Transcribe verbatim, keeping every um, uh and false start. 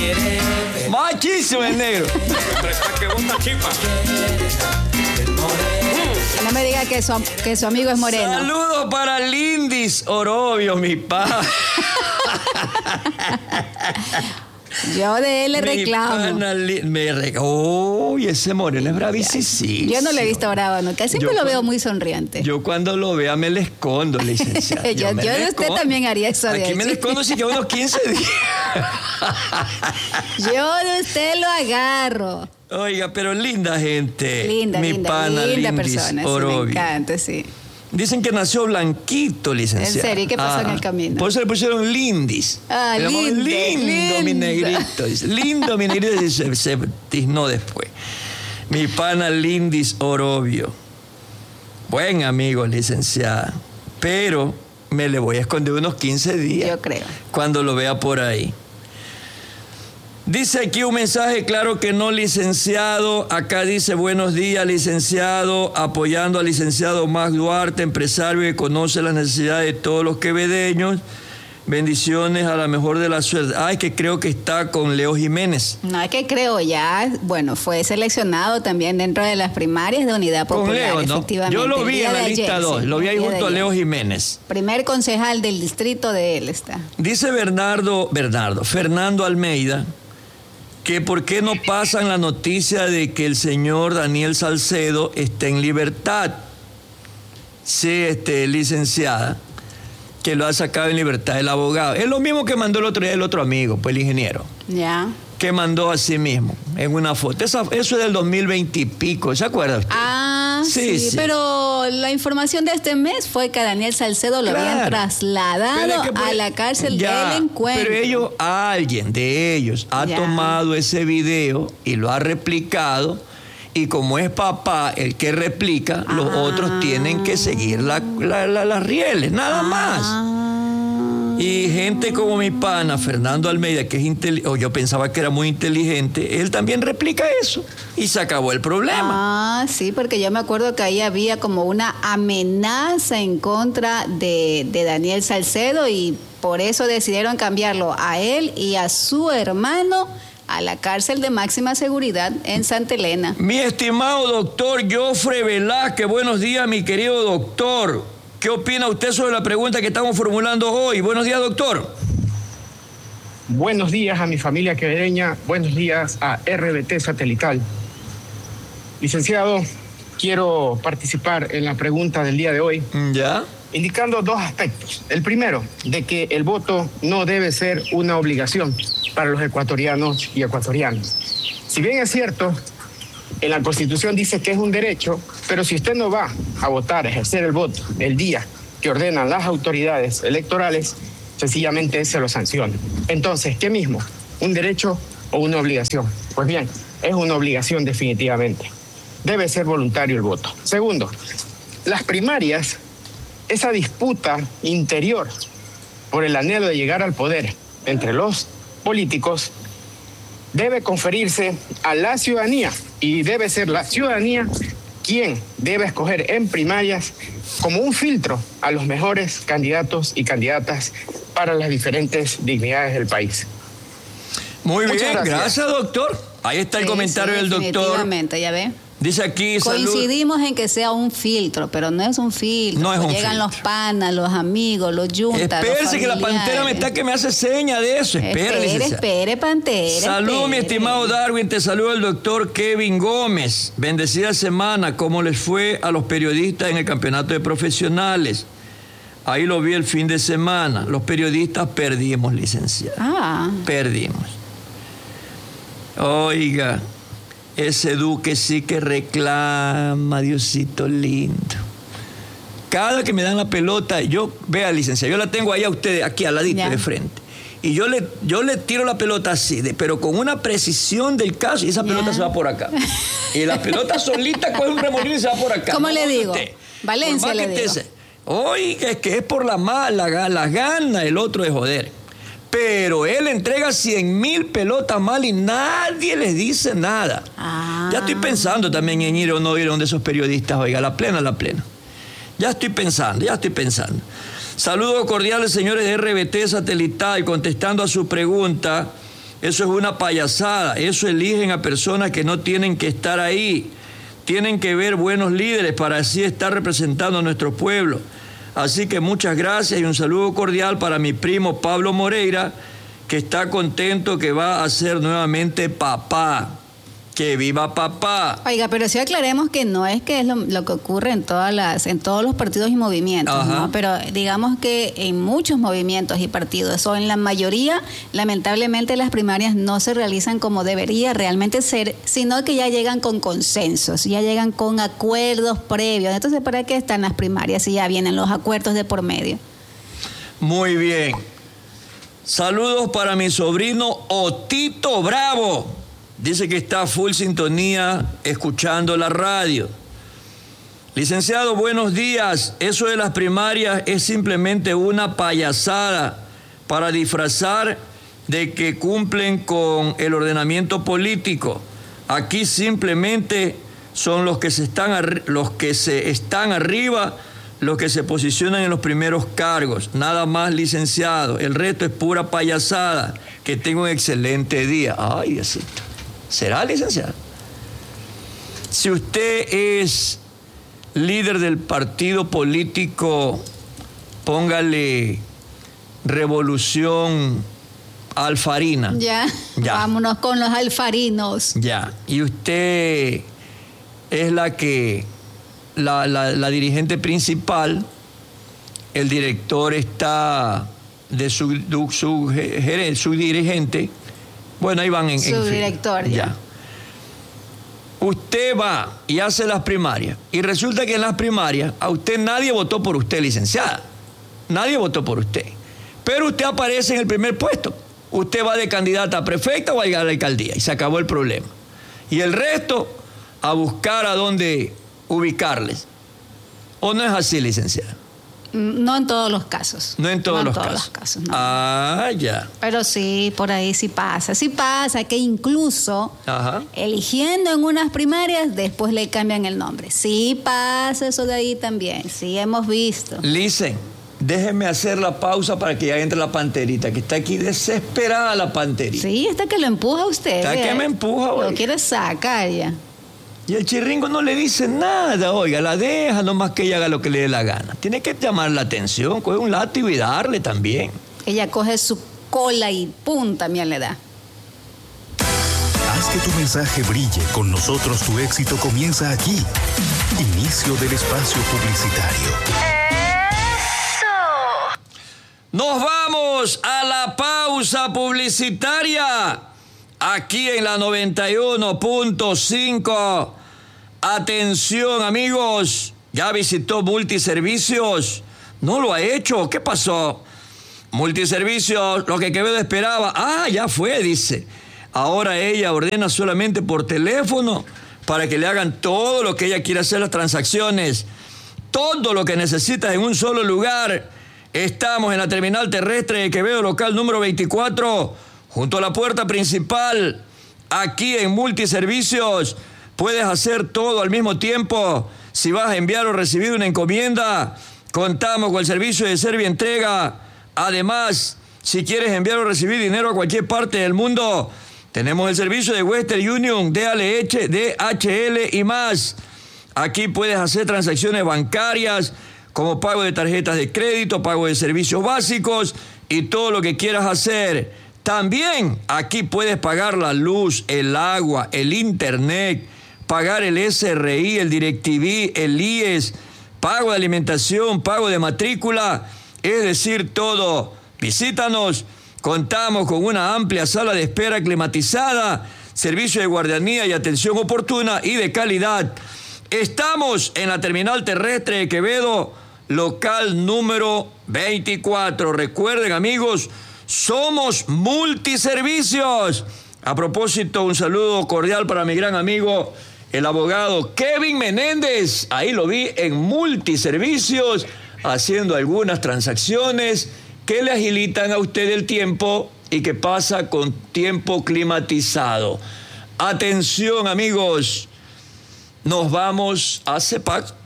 Machísimo el negro. No me diga que su, que su amigo es moreno. Saludos para Lindis Orobio, mi pa. Yo de él le reclamo. Me re... Uy, ese moreno es bravísimo. Yo no lo he visto bravo nunca. Siempre yo lo veo muy sonriente. Yo cuando lo vea me le escondo, licenciada. yo yo, yo de usted también haría eso. Aquí de me le escondo si que unos quince días. Yo de usted lo agarro. Oiga, pero linda gente. Linda, mi linda, pana, linda Lindis persona. Sí, me encanta, sí. Dicen que nació blanquito, licenciado. ¿En serio? ¿Y qué pasó ah, en el camino? Por eso le pusieron Lindis. Ah, lindo, lindo, lindo, mi negrito. Dice, lindo, mi negrito. Y se, se tiznó después. Mi pana Lindis Orobio. Buen amigo, licenciada. Pero me le voy a esconder unos quince días. Yo creo. Cuando lo vea por ahí. Dice aquí un mensaje, claro que no, licenciado. Acá dice, buenos días, licenciado, apoyando al licenciado Max Duarte, empresario que conoce las necesidades de todos los quevedeños. Bendiciones, a la mejor de la suerte. Ay, que creo que está con Leo Jiménez. No, es que creo ya, bueno, fue seleccionado también dentro de las primarias de Unidad Popular. Con Leo, ¿no? Efectivamente. Yo lo vi en la lista dos, sí, lo vi ahí junto a Leo Jiménez. Primer concejal del distrito de él está. Dice Bernardo, Bernardo, Fernando Almeida, que por qué no pasan la noticia de que el señor Daniel Salcedo está en libertad. Sí, este, licenciada, que lo ha sacado en libertad el abogado. Es lo mismo que mandó el otro día el otro amigo, pues el ingeniero. Ya. Que mandó a sí mismo en una foto. Esa, eso es del dos mil veinte y pico, ¿se acuerda usted? Ah, sí, sí, sí. Pero la información de este mes fue que a Daniel Salcedo lo claro. habían trasladado es que, pues, a la cárcel ya, del encuentro. Pero ellos, alguien de ellos ha ya. tomado ese video y lo ha replicado. Y como es papá el que replica, ah. los otros tienen que seguir la, la, la, las rieles, nada ah. más. Y gente como mi pana, Fernando Almeida, que es inteligente, o yo pensaba que era muy inteligente, él también replica eso y se acabó el problema. Ah, sí, porque yo me acuerdo que ahí había como una amenaza en contra de, de Daniel Salcedo y por eso decidieron cambiarlo a él y a su hermano a la cárcel de máxima seguridad en Santa Elena. Mi estimado doctor Jofre Velázquez, buenos días, mi querido doctor. ¿Qué opina usted sobre la pregunta que estamos formulando hoy? Buenos días, doctor. Buenos días a mi familia quevedeña, buenos días a R B T Satelital. Licenciado, quiero participar en la pregunta del día de hoy. ¿Ya? Indicando dos aspectos. El primero, de que el voto no debe ser una obligación para los ecuatorianos y ecuatorianas. Si bien es cierto, en la Constitución dice que es un derecho, pero si usted no va a votar, a ejercer el voto el día que ordenan las autoridades electorales, sencillamente se lo sanciona. Entonces, ¿qué mismo? ¿Un derecho o una obligación? Pues bien, es una obligación definitivamente. Debe ser voluntario el voto. Segundo, las primarias, esa disputa interior por el anhelo de llegar al poder entre los políticos, debe conferirse a la ciudadanía y debe ser la ciudadanía quien debe escoger en primarias como un filtro a los mejores candidatos y candidatas para las diferentes dignidades del país. Muy Muchas bien, gracias. gracias doctor. Ahí está el sí, comentario sí, del doctor. Definitivamente, ya ve. Dice aquí, coincidimos salud. en que sea un filtro, pero no es un filtro. No es un Llegan filtro. los panas, los amigos, los yuntas, Espérese que la pantera me está que me hace seña de eso. Espere, espere, espere, pantera. Salud, espere. mi estimado Darwin. Te saluda el doctor Kevin Gómez. Bendecida semana. ¿Cómo les fue a los periodistas en el campeonato de profesionales? Ahí lo vi el fin de semana. Los periodistas perdimos, licenciado. Ah. Perdimos. Oiga. Ese Duque sí que reclama, Diosito lindo. Cada que me dan la pelota, yo, vea, licenciado, yo la tengo ahí a ustedes, aquí al ladito, ya. de frente. Y yo le, yo le tiro la pelota así, de, pero con una precisión del caso, y esa pelota ya. se va por acá. Y la pelota solita coge un remolino y se va por acá. ¿Cómo no, le digo? Usted, Valencia le digo. Se, oiga, es que es por la mala, la gana, el otro de joder. Pero él entrega cien mil pelotas mal y nadie les dice nada. Ah. Ya estoy pensando también en ir o no ir a donde esos periodistas, oiga, la plena, la plena. Ya estoy pensando, ya estoy pensando. Saludos cordiales, señores de R B T Satelital, contestando a su pregunta. Eso es una payasada. Eso eligen a personas que no tienen que estar ahí. Tienen que ver buenos líderes para así estar representando a nuestro pueblo. Así que muchas gracias y un saludo cordial para mi primo Pablo Moreira, que está contento que va a ser nuevamente papá. ¡Que viva papá! Oiga, pero sí aclaremos que no es que es lo, lo que ocurre en todas las, en todos los partidos y movimientos, ¿no? Pero digamos que en muchos movimientos y partidos, o en la mayoría, lamentablemente las primarias no se realizan como debería realmente ser, sino que ya llegan con consensos, ya llegan con acuerdos previos. Entonces, ¿para qué están las primarias si ya vienen los acuerdos de por medio? Muy bien. Saludos para mi sobrino Otito Bravo. Dice que está full sintonía escuchando la radio. Licenciado, buenos días. Eso de las primarias es simplemente una payasada para disfrazar de que cumplen con el ordenamiento político. Aquí simplemente son los que se están, los que se están arriba, los que se posicionan en los primeros cargos. Nada más, licenciado. El resto es pura payasada. Que tenga un excelente día. Ay, Diosito. ¿Será, licenciado? Si usted es líder del partido político, póngale Revolución Alfarina. Ya, ya. Vámonos con los alfarinos. Ya, y usted es la que, la, la, la dirigente principal, el director está de su, su, su, gerente, su dirigente. Bueno, ahí van en... Su en director, ya. ya. Usted va y hace las primarias y resulta que en las primarias a usted nadie votó por usted, licenciada. Nadie votó por usted. Pero usted aparece en el primer puesto. Usted va de candidata a prefecta o a la alcaldía y se acabó el problema. Y el resto a buscar a dónde ubicarles. ¿O no es así, licenciada? No en todos los casos. No en todos, no los, en todos casos. los casos. No. Ah, ya. Pero sí, por ahí sí pasa. Sí pasa que incluso Ajá. eligiendo en unas primarias, después le cambian el nombre. Sí pasa eso de ahí también. Sí hemos visto. Licen, déjeme hacer la pausa para que ya entre la panterita, que está aquí desesperada la panterita. Sí, está que lo empuja usted. Está que me empuja, oiga. Lo quiere sacar ya. Y el chirringo no le dice nada, oiga, la deja nomás que ella haga lo que le dé la gana. Tiene que llamar la atención, coge un látigo y darle también. Ella coge su cola y pum, también le da. Haz que tu mensaje brille. Con nosotros tu éxito comienza aquí. Inicio del espacio publicitario. ¡Eso! Nos vamos a la pausa publicitaria. Aquí en la noventa y uno punto cinco. Atención, amigos. ¿Ya visitó Multiservicios? ¿No lo ha hecho? ¿Qué pasó? Multiservicios, lo que Quevedo esperaba. Ah, ya fue, dice. Ahora ella ordena solamente por teléfono para que le hagan todo lo que ella quiere hacer, las transacciones. Todo lo que necesitas en un solo lugar. Estamos en la terminal terrestre de Quevedo, local número veinticuatro. Junto a la puerta principal, aquí en Multiservicios, puedes hacer todo al mismo tiempo. Si vas a enviar o recibir una encomienda, contamos con el servicio de Servientrega. Además, si quieres enviar o recibir dinero a cualquier parte del mundo, tenemos el servicio de Western Union, D H L y más. Aquí puedes hacer transacciones bancarias, como pago de tarjetas de crédito, pago de servicios básicos y todo lo que quieras hacer. También aquí puedes pagar la luz, el agua, el internet, pagar el S R I, el DirecTV, el I E S, pago de alimentación, pago de matrícula, es decir, todo. Visítanos, contamos con una amplia sala de espera climatizada, servicio de guardianía y atención oportuna y de calidad. Estamos en la terminal terrestre de Quevedo, local número veinticuatro. Recuerden, amigos, somos Multiservicios. A propósito, un saludo cordial para mi gran amigo, el abogado Kevin Menéndez. Ahí lo vi en Multiservicios, haciendo algunas transacciones que le agilitan a usted el tiempo y que pasa con tiempo climatizado. Atención, amigos, nos vamos a CEPAC.